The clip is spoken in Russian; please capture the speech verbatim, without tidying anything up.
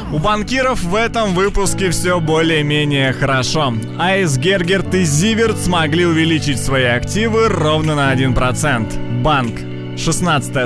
У банкиров в этом выпуске все более-менее хорошо. АЭС Гергерт и Зиверт смогли увеличить свои активы ровно на один процент. Банк шестнадцатое